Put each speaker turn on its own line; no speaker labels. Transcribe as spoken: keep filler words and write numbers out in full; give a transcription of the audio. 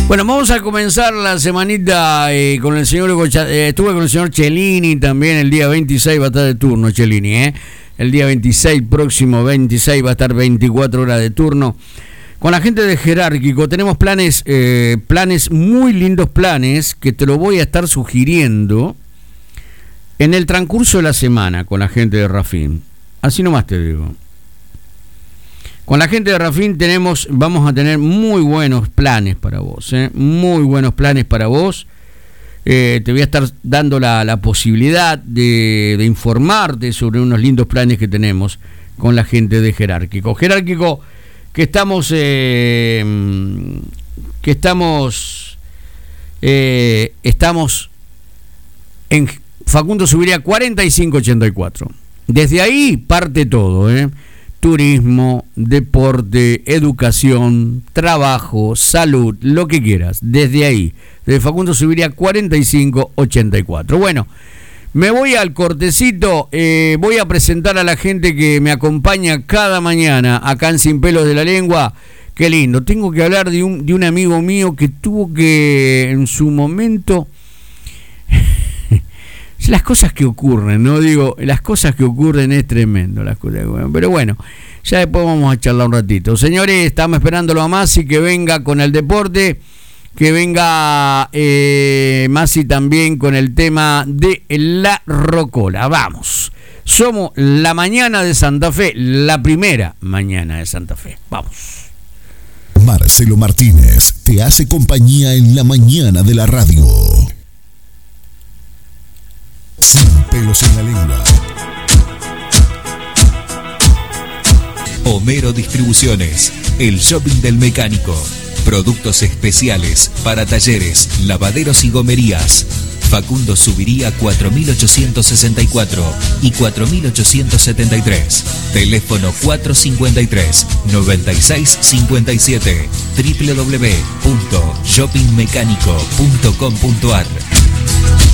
Bueno, vamos a comenzar la semanita eh, con el señor Hugo Cha- eh, estuve con el señor Cellini también el día veintiséis, va a estar de turno Cellini, ¿eh? El día veintiséis, próximo veintiséis, va a estar veinticuatro horas de turno. Con la gente de Jerárquico tenemos planes, eh, planes, muy lindos planes, que te lo voy a estar sugiriendo en el transcurso de la semana con la gente de Rafin. Así nomás te digo. Con la gente de Rafin tenemos, vamos a tener muy buenos planes para vos, ¿eh? Muy buenos planes para vos. Eh, te voy a estar dando la, la posibilidad de, de informarte sobre unos lindos planes que tenemos con la gente de Jerárquico. Jerárquico, que estamos, eh, que estamos, eh, estamos en Facundo Subiría cuarenta y cinco ochenta y cuatro. Desde ahí parte todo, ¿eh? Turismo, deporte, educación, trabajo, salud, lo que quieras. Desde ahí, desde Facundo Subiría cuarenta y cinco ochenta y cuatro. Bueno, me voy al cortecito, eh, voy a presentar a la gente que me acompaña cada mañana acá en Sin Pelos de la Lengua. Qué lindo, tengo que hablar de un, de un amigo mío que tuvo que en su momento... Las cosas que ocurren, no digo, las cosas que ocurren es tremendo, las cosas que ocurren. Pero bueno, ya después vamos a charlar un ratito. Señores, estamos esperándolo a Masi que venga con el deporte, que venga eh, Masi también con el tema de la rocola. Vamos, somos la mañana de Santa Fe, la primera mañana de Santa Fe. Vamos.
Marcelo Martínez te hace compañía en la mañana de la radio. Sin pelos en la lengua.
Homero Distribuciones, el shopping del mecánico. Productos especiales para talleres, lavaderos y gomerías. Facundo Subiría cuatro mil ochocientos sesenta y cuatro y cuatro mil ochocientos setenta y tres. Teléfono cuatrocientos cincuenta y tres, noventa y seis cincuenta y siete. doble u doble u doble u punto shopping mecánico punto com punto ar.